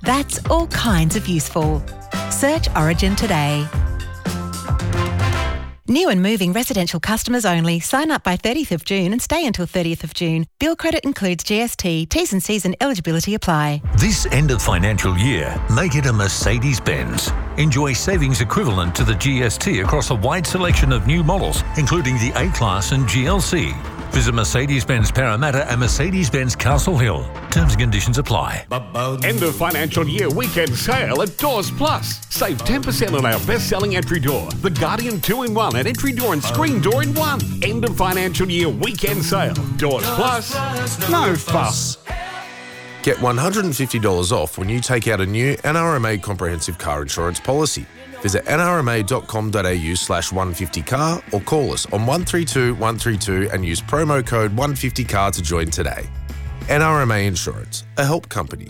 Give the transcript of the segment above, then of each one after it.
That's all kinds of useful. Search Origin today. New and moving residential customers only. Sign up by 30th of June and stay until 30th of June. Bill credit includes GST. T's and C's and eligibility apply. This end of financial year, make it a Mercedes-Benz. Enjoy savings equivalent to the GST across a wide selection of new models, including the A-Class and GLC. Visit Mercedes-Benz Parramatta and Mercedes-Benz Castle Hill. Terms and conditions apply. End of financial year weekend sale at Doors Plus. Save 10% on our best-selling entry door, the Guardian 2-in-1 and entry door and screen door in one. End of financial year weekend sale. Doors Plus. No fuss. Get $150 off when you take out a new NRMA comprehensive car insurance policy. Visit nrma.com.au/150car or call us on 132 132 and use promo code 150car to join today. NRMA Insurance, a help company.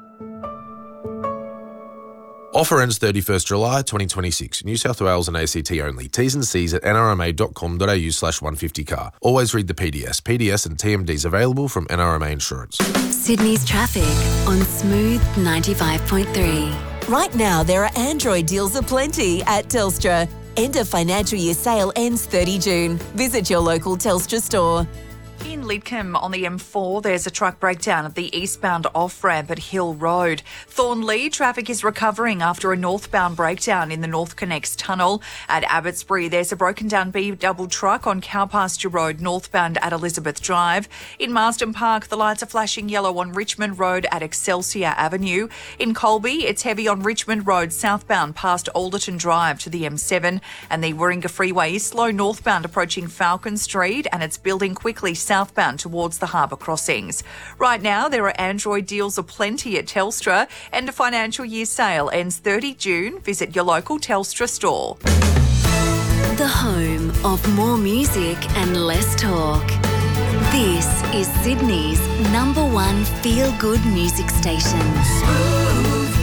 Offer ends 31st July 2026. New South Wales and ACT only. T's and C's at nrma.com.au/150car. Always read the PDS. PDS and TMDs available from NRMA Insurance. Sydney's traffic on Smooth 95.3. Right now, there are Android deals aplenty at Telstra. End of financial year sale ends 30 June. Visit your local Telstra store. In Lidcombe on the M4, there's a truck breakdown at the eastbound off-ramp at Hill Road. Thornley, traffic is recovering after a northbound breakdown in the North Connects tunnel. At Abbotsbury, there's a broken down B-double truck on Cowpasture Road, northbound at Elizabeth Drive. In Marsden Park, the lights are flashing yellow on Richmond Road at Excelsior Avenue. In Colby, it's heavy on Richmond Road, southbound past Alderton Drive to the M7. And the Warringah Freeway is slow northbound approaching Falcon Street, and it's building quickly southbound towards the harbour crossings. Right now, there are Android deals aplenty at Telstra. End of financial year sale ends 30 June. Visit your local Telstra store. The home of more music and less talk. This is Sydney's number one feel-good music station. Smooth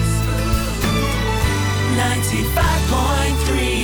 95.3.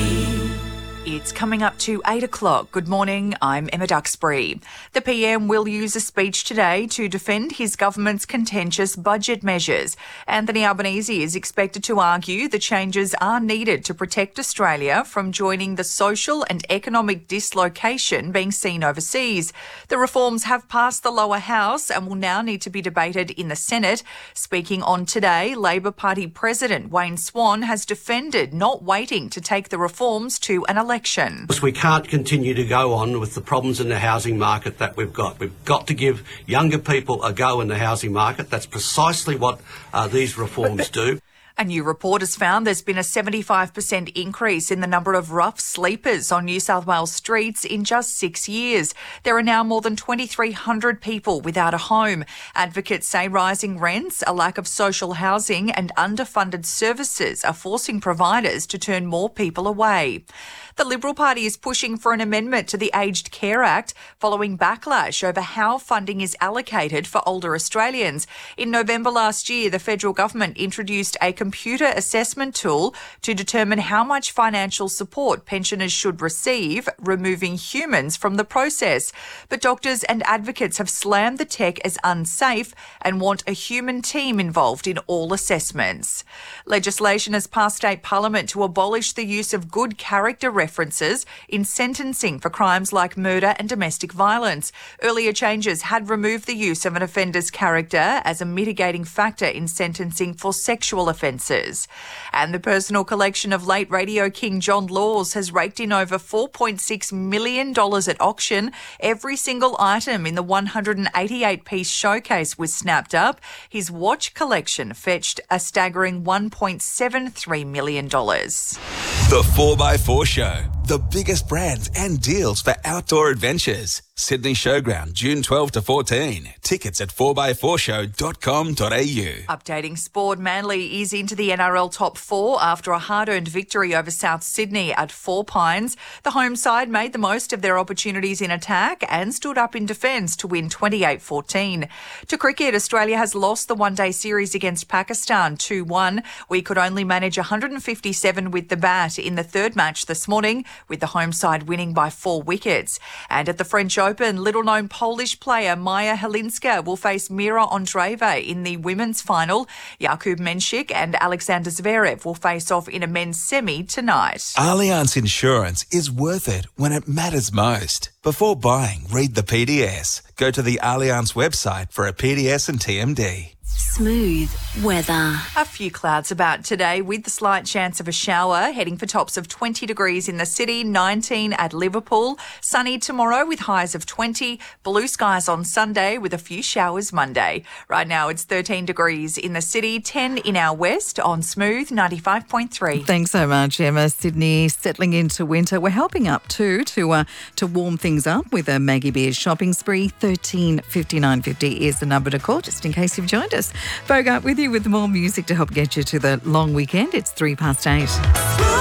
It's coming up to 8 o'clock. Good morning, I'm Emma Duxbury. The PM will use a speech today to defend his government's contentious budget measures. Anthony Albanese is expected to argue the changes are needed to protect Australia from joining the social and economic dislocation being seen overseas. The reforms have passed the lower house and will now need to be debated in the Senate. Speaking on Today, Labor Party President Wayne Swan has defended not waiting to take the reforms to an election. We can't continue to go on with the problems in the housing market that we've got. We've got to give younger people a go in the housing market. That's precisely what these reforms do. A new report has found there's been a 75% increase in the number of rough sleepers on New South Wales streets in just 6 years. There are now more than 2,300 people without a home. Advocates say rising rents, a lack of social housing and underfunded services are forcing providers to turn more people away. The Liberal Party is pushing for an amendment to the Aged Care Act following backlash over how funding is allocated for older Australians. In November last year, the federal government introduced a computer assessment tool to determine how much financial support pensioners should receive, removing humans from the process. But doctors and advocates have slammed the tech as unsafe and want a human team involved in all assessments. Legislation has passed state parliament to abolish the use of good character references in sentencing for crimes like murder and domestic violence. Earlier changes had removed the use of an offender's character as a mitigating factor in sentencing for sexual offences. And the personal collection of late radio king John Laws has raked in over $4.6 million at auction. Every single item in the 188-piece showcase was snapped up. His watch collection fetched a staggering $1.73 million. The 4x4 Show. The biggest brands and deals for outdoor adventures. Sydney Showground, June 12 to 14. Tickets at 4x4show.com.au. Updating sport, Manly is into the NRL top four after a hard-earned victory over South Sydney at Four Pines. The home side made the most of their opportunities in attack and stood up in defence to win 28-14. To cricket, Australia has lost the one-day series against Pakistan 2-1. We could only manage 157 with the bat in the third match this morning, with the home side winning by 4 wickets. And at the French Open, little-known Polish player Maja Helinska will face Mira Andreeva in the women's final. Jakub Menšik and Alexander Zverev will face off in a men's semi tonight. Allianz Insurance is worth it when it matters most. Before buying, read the PDS. Go to the Allianz website for a PDS and TMD. Smooth weather. A few clouds about today with the slight chance of a shower, heading for tops of 20 degrees in the city, 19 at Liverpool. Sunny tomorrow with highs of 20. Blue skies on Sunday with a few showers Monday. Right now it's 13 degrees in the city, 10 in our west on Smooth 95.3. Thanks so much, Emma. Sydney settling into winter. We're helping up too to warm things up with a Maggie Beers shopping spree. 13 59 50 is the number to call, just in case you've joined us. Bogart with you with more music to help get you to the long weekend. It's 8:03.